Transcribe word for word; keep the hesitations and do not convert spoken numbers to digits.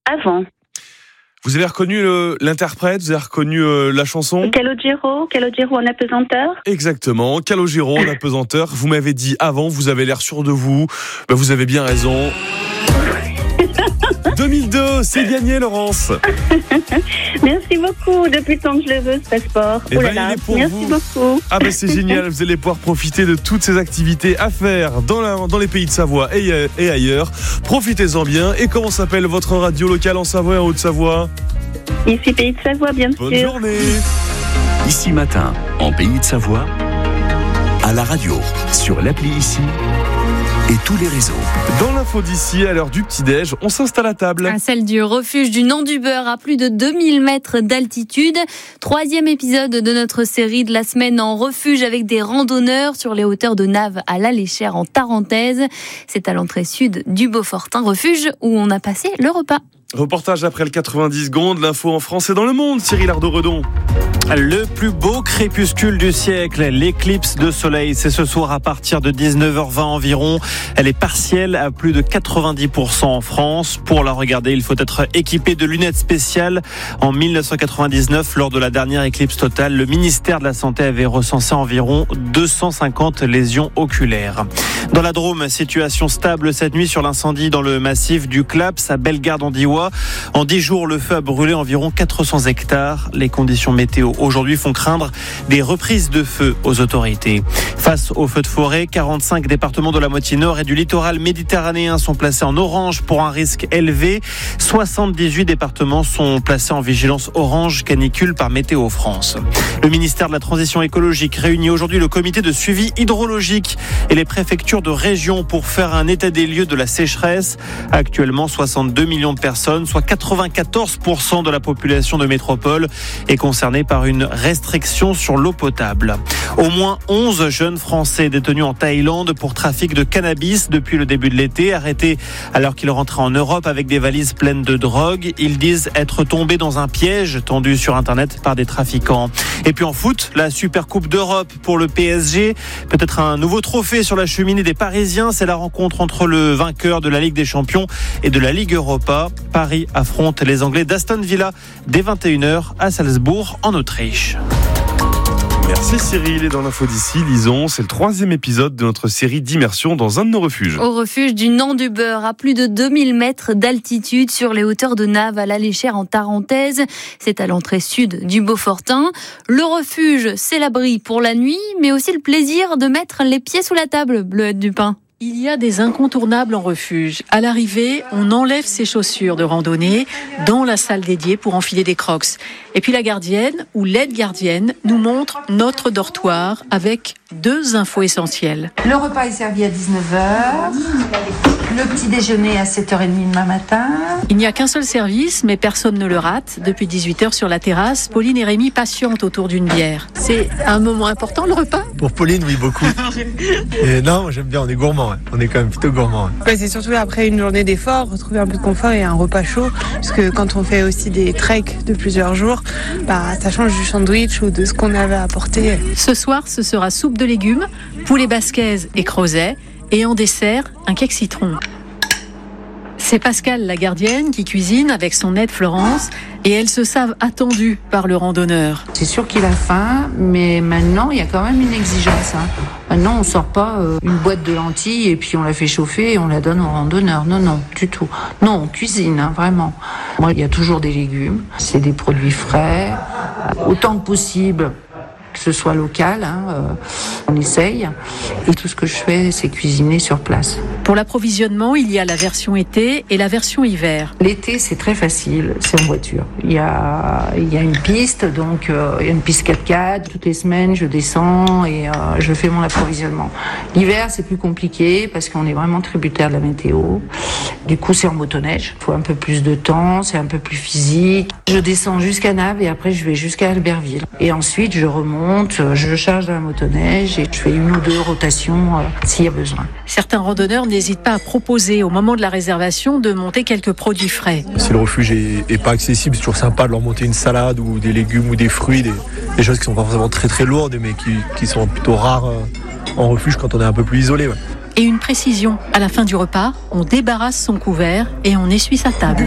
avant. Vous avez reconnu le, l'interprète, vous avez reconnu euh, la chanson ? Calogero, Calogero en apesanteur. Exactement, Calogero en apesanteur. Vous m'avez dit avant, vous avez l'air sûr de vous. Ben, vous avez bien raison. deux mille deux, c'est gagné, Laurence. Merci beaucoup. Depuis le temps que je le veux, ce passeport. Eh oh ben, là là. il est pour Merci vous. beaucoup. Ah ben c'est génial, vous allez pouvoir profiter de toutes ces activités à faire dans, la, dans les pays de Savoie et, et ailleurs. Profitez-en bien. Et comment s'appelle votre radio locale en Savoie et en Haute-Savoie ? Ici, Pays de Savoie, bien Bonne sûr. journée. Ici Matin, en Pays de Savoie, à la radio, sur l'appli Ici et tous les réseaux. Dans l'info d'ici, à l'heure du petit-déj, on s'installe à table. À celle du refuge du Nant-du-Beurre, à plus de deux mille mètres d'altitude. Troisième épisode de notre série de la semaine en refuge avec des randonneurs sur les hauteurs de Naves à La Léchère en Tarentaise. C'est à l'entrée sud du Beaufortin, refuge où on a passé le repas. Reportage après le quatre-vingt-dix secondes, l'info en France et dans le monde, Cyril Ardo-Redon. Le plus beau crépuscule du siècle, l'éclipse de soleil, c'est ce soir à partir de dix-neuf heures vingt environ. Elle est partielle à plus de quatre-vingt-dix pour cent en France. Pour la regarder, il faut être équipé de lunettes spéciales. En dix-neuf cent quatre-vingt-dix-neuf, lors de la dernière éclipse totale, le ministère de la Santé avait recensé environ deux cent cinquante lésions oculaires. Dans la Drôme, situation stable cette nuit sur l'incendie dans le massif du Claps à Bellegarde-en-Diois. En dix jours, le feu a brûlé environ quatre cents hectares. Les conditions météo aujourd'hui font craindre des reprises de feu aux autorités. Face aux feux de forêt, quarante-cinq départements de la moitié nord et du littoral méditerranéen sont placés en orange pour un risque élevé. soixante-dix-huit départements sont placés en vigilance orange canicule par Météo France. Le ministère de la Transition écologique réunit aujourd'hui le comité de suivi hydrologique et les préfectures de région pour faire un état des lieux de la sécheresse. Actuellement, soixante-deux millions de personnes, soit quatre-vingt-quatorze pour cent de la population de métropole, est concernée par une restriction sur l'eau potable. Au moins onze jeunes Français détenus en Thaïlande pour trafic de cannabis depuis le début de l'été, arrêtés alors qu'ils rentraient en Europe avec des valises pleines de drogue. Ils disent être tombés dans un piège tendu sur Internet par des trafiquants. Et puis en foot, la Super Coupe d'Europe pour le P S G. Peut-être un nouveau trophée sur la cheminée des Parisiens. C'est la rencontre entre le vainqueur de la Ligue des Champions et de la Ligue Europa. Paris affronte les Anglais d'Aston Villa dès vingt et une heures à Salzbourg en Autriche. Merci Cyril. Et dans l'info d'ici, lisons, c'est le troisième épisode de notre série d'immersion dans un de nos refuges. Au refuge du Nant-du-Beurre, à plus de deux mille mètres d'altitude sur les hauteurs de Naves à La Léchère en Tarentaise. C'est à l'entrée sud du Beaufortin. Le refuge, c'est l'abri pour la nuit, mais aussi le plaisir de mettre les pieds sous la table, Bleuette Dupin. Il y a des incontournables en refuge. À l'arrivée, on enlève ses chaussures de randonnée dans la salle dédiée pour enfiler des crocs. Et puis la gardienne ou l'aide gardienne nous montre notre dortoir avec deux infos essentielles. Le repas est servi à dix-neuf heures. Le petit déjeuner à sept heures trente demain matin. Il n'y a qu'un seul service, mais personne ne le rate. Depuis dix-huit heures sur la terrasse, Pauline et Rémi patientent autour d'une bière. C'est un moment important, le repas ? Pour Pauline, oui, beaucoup. Et non, moi, j'aime bien, on est gourmand. Ouais. On est quand même plutôt gourmand. Ouais. Ouais, c'est surtout après une journée d'effort, retrouver un peu de confort et un repas chaud. Parce que quand on fait aussi des treks de plusieurs jours, bah, ça change du sandwich ou de ce qu'on avait apporté. Ce soir, ce sera soupe de légumes, poulet basquaise et crozet. Et en dessert, un cake citron. C'est Pascal, la gardienne, qui cuisine avec son aide Florence. Et elles se savent attendues par le randonneur. C'est sûr qu'il a faim, mais maintenant, il y a quand même une exigence. Hein. Maintenant, on sort pas euh, une boîte de lentilles et puis on la fait chauffer et on la donne au randonneur. Non, non, du tout. Non, on cuisine, hein, vraiment. Moi, il y a toujours des légumes. C'est des produits frais. Autant que possible, que ce soit local, hein, euh, on essaye. Et tout ce que je fais, c'est cuisiner sur place. Pour l'approvisionnement, il y a la version été et la version hiver. L'été, c'est très facile, c'est en voiture. Il y a, il y a une piste, donc euh, il y a une piste quatre-quatre. Toutes les semaines, je descends et euh, je fais mon approvisionnement. L'hiver, c'est plus compliqué parce qu'on est vraiment tributaire de la météo. Du coup, c'est en motoneige. Il faut un peu plus de temps, c'est un peu plus physique. Je descends jusqu'à Naves et après, je vais jusqu'à Albertville. Et ensuite, je remonte, je charge dans la motoneige et je fais une ou deux rotations euh, s'il y a besoin. Certains randonneurs n'hésitent pas à proposer au moment de la réservation de monter quelques produits frais. Si le refuge est, est pas accessible, c'est toujours sympa de leur monter une salade ou des légumes ou des fruits, des, des choses qui sont pas forcément très très lourdes mais qui, qui sont plutôt rares euh, en refuge quand on est un peu plus isolé. Ouais. Et une précision, à la fin du repas, on débarrasse son couvert et on essuie sa table.